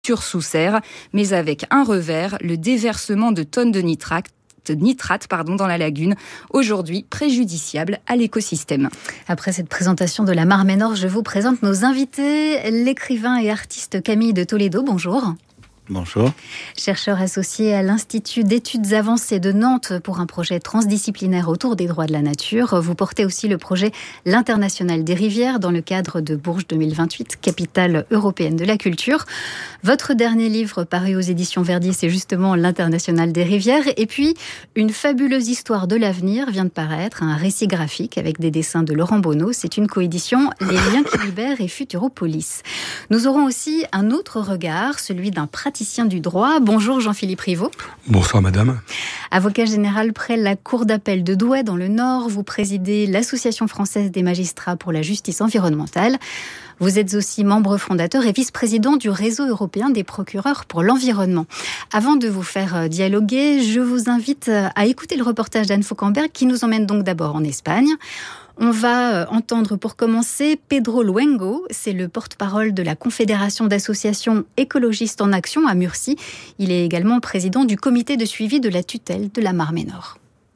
sous serre, mais avec un revers, le déversement de tonnes de nitrate dans la lagune, aujourd'hui préjudiciable à l'écosystème. Après cette présentation de la Mar-Ménor, je vous présente nos invités, l'écrivain et artiste Camille de Toledo. Bonjour. Bonjour. Chercheur associé à l'Institut d'études avancées de Nantes pour un projet transdisciplinaire autour des droits de la nature. Vous portez aussi le projet L'International des rivières dans le cadre de Bourges 2028, capitale européenne de la culture. Votre dernier livre paru aux éditions Verdier, c'est justement L'International des rivières. Et puis, une fabuleuse histoire de l'avenir vient de paraître, un récit graphique avec des dessins de Laurent Bonneau. C'est une coédition Les liens qui libèrent et Futuropolis. Nous aurons aussi un autre regard, celui d'un praticien du droit. Bonjour Jean-Philippe Rivaud. Bonsoir madame. Avocat général près la Cour d'appel de Douai dans le Nord, vous présidez l'Association française des magistrats pour la justice environnementale. Vous êtes aussi membre fondateur et vice-président du réseau européen des procureurs pour l'environnement. Avant de vous faire dialoguer, je vous invite à écouter le reportage d'Anne Fauquemberg qui nous emmène donc d'abord en Espagne. On va entendre pour commencer Pedro Luengo, c'est le porte-parole de la Confédération d'associations écologistes en action à Murcie. Il est également président du comité de suivi de la tutelle de la Mar-Ménor.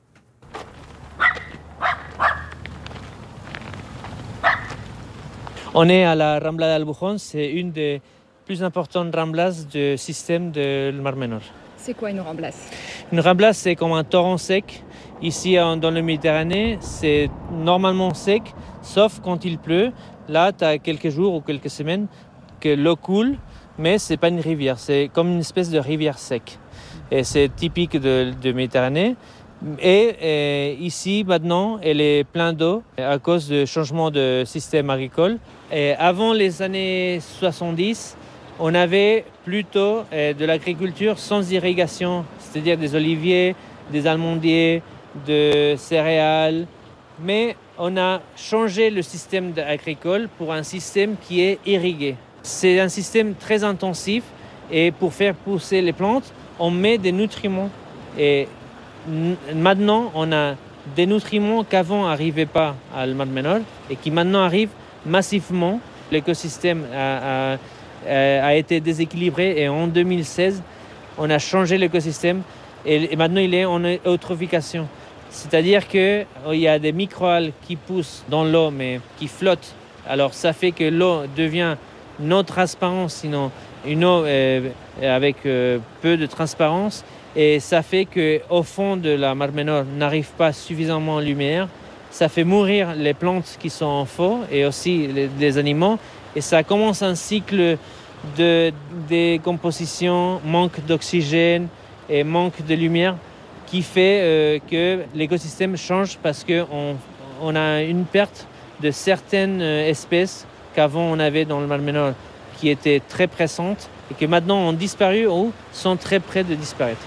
On est à la Rambla d'Albujón, c'est une des plus importantes ramblas du système de la Mar-Ménor. C'est quoi une ramblasse ? Une ramblasse, c'est comme un torrent sec. Ici, dans la Méditerranée, c'est normalement sec, sauf quand il pleut. Là, tu as quelques jours ou quelques semaines que l'eau coule, mais ce n'est pas une rivière. C'est comme une espèce de rivière sec. Et c'est typique de Méditerranée. Et ici, maintenant, elle est pleine d'eau à cause du changement de système agricole. Et avant les années 70, on avait plutôt de l'agriculture sans irrigation, c'est-à-dire des oliviers, des amandiers, de céréales, mais on a changé le système agricole pour un système qui est irrigué. C'est un système très intensif et pour faire pousser les plantes, on met des nutriments. Et maintenant, on a des nutriments qu'avant n'arrivaient pas à la Mar-Ménor et qui maintenant arrivent massivement. L'écosystème a été déséquilibré et en 2016, on a changé l'écosystème et maintenant il est en eutrophication. C'est-à-dire qu'il y a des microalgues qui poussent dans l'eau mais qui flottent. Alors ça fait que l'eau devient non transparente, sinon une eau avec peu de transparence. Et ça fait qu'au fond de la Mar-Ménor n'arrive pas suffisamment de lumière. Ça fait mourir les plantes qui sont en feu et aussi les animaux. Et ça commence un cycle de décomposition, manque d'oxygène et manque de lumière qui fait que l'écosystème change parce qu'on a une perte de certaines espèces qu'avant on avait dans le Mar-Ménor qui étaient très pressantes et qui maintenant ont disparu ou sont très près de disparaître.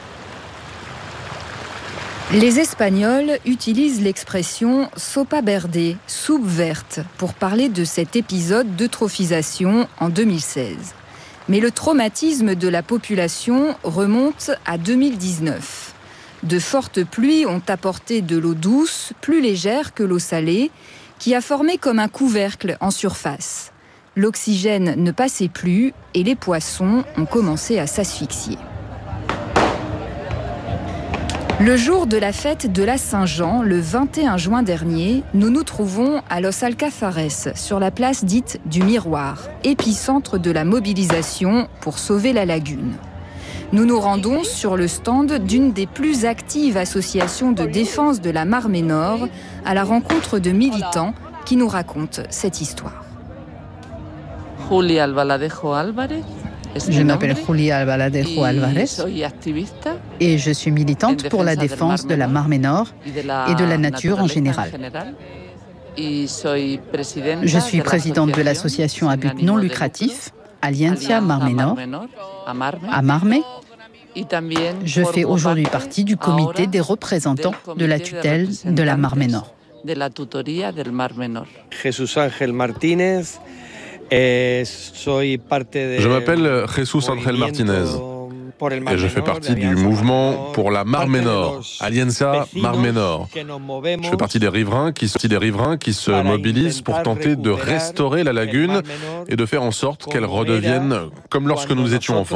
Les Espagnols utilisent l'expression sopa verde, soupe verte, pour parler de cet épisode d'eutrophisation en 2016. Mais le traumatisme de la population remonte à 2019. De fortes pluies ont apporté de l'eau douce, plus légère que l'eau salée, qui a formé comme un couvercle en surface. L'oxygène ne passait plus et les poissons ont commencé à s'asphyxier. Le jour de la fête de la Saint-Jean, le 21 juin dernier, nous nous trouvons à Los Alcazares, sur la place dite du Miroir, épicentre de la mobilisation pour sauver la lagune. Nous nous rendons sur le stand d'une des plus actives associations de défense de la Mar-Ménor, à la rencontre de militants qui nous racontent cette histoire. Julia Albaladejo Álvarez. Je m'appelle Julia Albaladejo Álvarez et je suis militante pour la défense de la Mar-Ménor et de la nature en général. Je suis présidente de l'association à but non lucratif Alianza Mar-Ménor à Marmé. Je fais aujourd'hui partie du comité des représentants de la tutelle de la Mar-Ménor. Jesús Ángel Martínez. Je m'appelle Jesús Ángel Martínez. Et je fais partie du mouvement pour la Mar Menor, Alianza Mar Menor. Je fais partie des riverains qui se mobilisent pour tenter de restaurer la lagune et de faire en sorte qu'elle redevienne comme lorsque nous étions enfants.